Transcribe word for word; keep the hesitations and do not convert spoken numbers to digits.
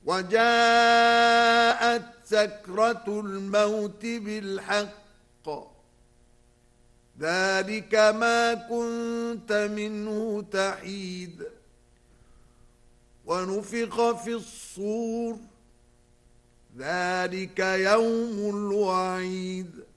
وجاءت سكرة الموت بالحق ذلك ما كنت منه تحيد ونفخ في الصور ذلك يوم الوعيد